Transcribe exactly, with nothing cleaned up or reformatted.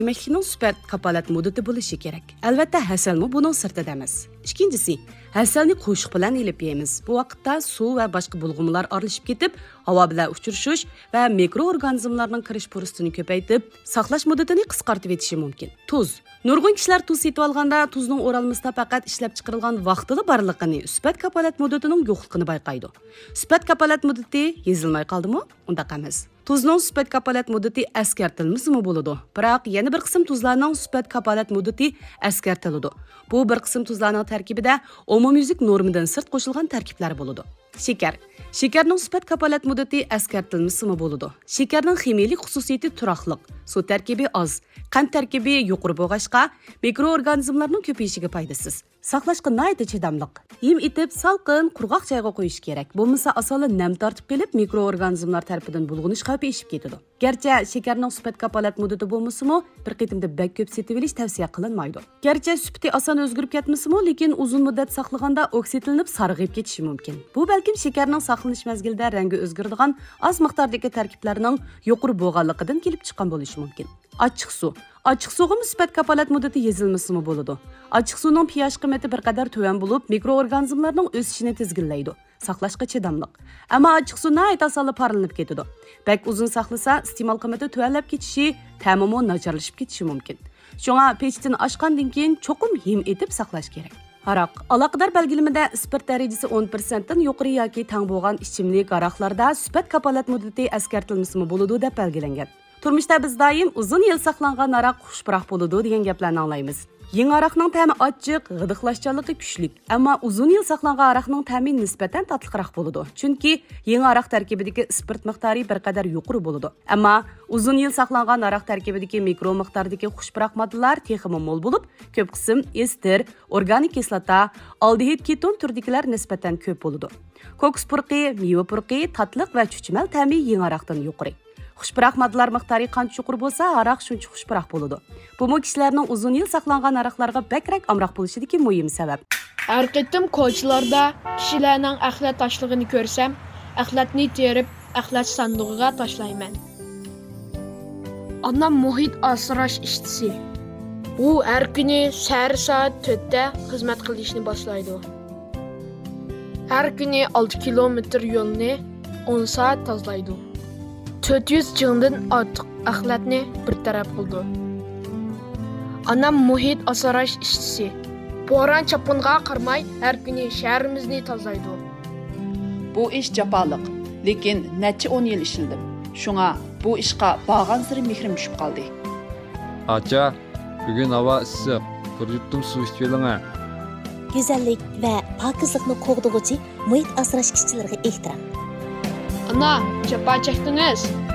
Yemekliğinin süper kapalat muddeti bo'lishi kerak. Albatta, hasalmi buning sirtida emas. Ikkinchisi, hasalni qo'shiq bilan elib yeymiz. Bu vaqtda suv va boshqa bulg'umlar aralashib ketib, havo bilan uchrashish va mikroorganizmlarning kirish fursatini ko'paytib, saqlash muddatini qisqartib etishi mumkin. Tuz. Nurg'un kishilar tuz setib olganda tuzning o'ralmasida faqat ishlab chiqarilgan vaqtida borligini, sifat kapolat muddatining yo'qligini bayqaydi. Sifat kapolat muddati yozilmay qoldimi? Unda emas. Tuzning sifat kapolat muddati askartilmasimi bo'ladi. Biroq yana bir qism tuzlarning sifat kapolat muddati askartiladi. Bu bir qism tuzlarning tarkibida umumyuzlik normadan sirt qo'shilgan tarkiblar bo'ladi. Shakar. Shakarning sifat kapolat muddati askartilmasimi bo'ladi. Shakarning ximiylik xususiyati turaqliq, suv tarkibi oz, qand tarkibi yuqori bo'lg'achqa mikroorganizmlarning ko'payishiga foydasiz. Saqlashga nihoyatda chidamliq. Yem etib, salqin, qurg'oq joyga qo'yish kerak. Bo'lmasa asoli nam tortib kelib, mikroorganizmlar tarafidan bulg'unish xavfi eshib ketadi. Garchi shakarning sifat kapolat muddati bo'lmasa-mu, bir qitimda bak ko'p setib olish tavsiya qilinmaydi. Garchi sifati oson o'zgarib ketmasa-mu, lekin uzun muddat saqlaganda oksidalanib, sarg'ayib ketishi mumkin. Bu balkim shakarning saqlanish mezgilida rangi o'zgaradigan oz miqdordagi tarkiblarning yuqori bo'lganligidan kelib chiqqan bo'lishi mumkin. Ochiq suv. Ochiq suvga sifat kapolat muddati yozilmasimi bo'ladi. Ochiq suvning pH qiymati bir qadar tuvan bo'lib, mikroorganizmlarning o'sishini tizginlaydi. Saqlashga chidamliq. Ammo ochiq suv nihoyat osonli parlanib ketadi. Bak uzun saqlasa, iste'mol qiymati tuvanlab ketishi, ta'mimi nacharlashib ketishi mumkin. Shunga pechdan oshgandan keyin cho'qim him etib saqlash kerak. Aroq. Aloqador belgilamada spirt darajasi o'n persent dan yuqori yoki tang bo'lgan ichimlik aroqlarda sifat kapolat muddati askartilmasimi bo'ladi deb belgilangan. Turmushda biz doim uzun yil saqlangan aroq xushbiroq bo'ladi degan gaplarni anglaymiz. Yangi aroqning ta'mi ochiq, g'idiqlashchanligi kuchli, ammo uzun yil saqlangan aroqning ta'mi nisbatan tatliqroq bo'ladi. Chunki yangi aroq tarkibidagi spirt miqdori bir qadar yuqori bo'ladi. Ammo uzun yil saqlangan aroq tarkibidagi mikro miqdordagi xushbiroq moddalar texmi mo'l bo'lib, ko'p qism ester, organik kislota, aldehid keton turdikilar nisbatan ko'p bo'ladi. Kokos purqi, meva purqi, tatliq va chuchmal ta'mi yangi aroqdan yuqori. Xushbiroq moddalar miqdori qancha yuqori bo'lsa, aroq shuncha xushbiroq bo'ladi. Bu mu kishilarning uzun yil saqlangan aroqlarga bakrak amroq bo'lishidagi muhim sabab. Har qitim ko'chalarda kishilarning axlat tashlig'ini ko'rsam, axlatni terib, axlat sandig'iga tashlayman. Onam muhit asrash ishchisi. U har kuni sahar soat to'rtda xizmat qilishni boshlaydi. Har kuni olti kilometr yo'lni o'n soat tozalaydi. to'rt yuz jingdan ortiq axlatni bir taraf qildi. Onam muhit asrash ishchisi. Bo'ron chapinga qarmay har kuni shaharimizni tozalaydi. Bu ish jafoliq, lekin necha o'n yil ishildim. Shunga bu ishga borgan sari mehrim tushib qoldi. Acha, bugun havo issiq. Bir yuttum suv ichib oling. Go'zallik va pokizlikni qo'g'dug'uchi muhit asrash ishchilariga ehtirom. Ana, chapa chekdingiz.